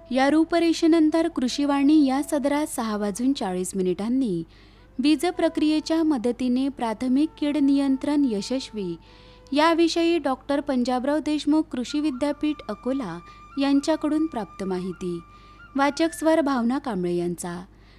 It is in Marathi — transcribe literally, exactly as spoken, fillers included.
या रूपरेषेनंतर कृषीवाणी या सदरात सहा वाजून चाळीस मिनिटांनी बीज प्रक्रियेच्या मदतीने प्राथमिक कीड नियंत्रण यशस्वी याविषयी डॉक्टर पंजाबराव देशमुख कृषी विद्यापीठ अकोला यांच्याकडून प्राप्त माहिती. वाचक स्वर भावना कांबळे यांचा.